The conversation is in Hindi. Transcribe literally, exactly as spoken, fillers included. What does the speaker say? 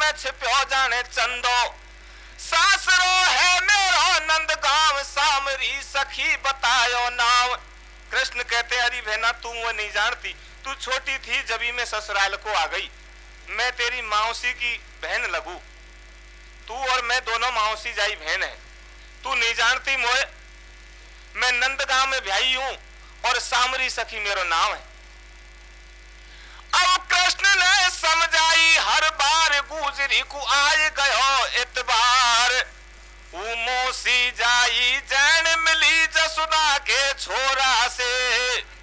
में छिप्यो जाने चंदो, सासरो है मेरो नंद गांव, सामरी सखी बतायो नाम। कृष्ण कहते अरे बहना तू वो नहीं जानती, तू छोटी थी जब मैं ससुराल को आ गई, मैं तेरी मौसी की बहन लगू, तू और मैं दोनों मौसी जाई बहन है, तू नहीं जानती मोए, मैं नंदगांव में ब्याही हूं और सामरी सखी मेरो नाम है। अब कृष्ण ने समझाई हर बार, गुजरी को आय गयो इतबार, उमोसी जाई जैन मिली जसुदा के छोरा से,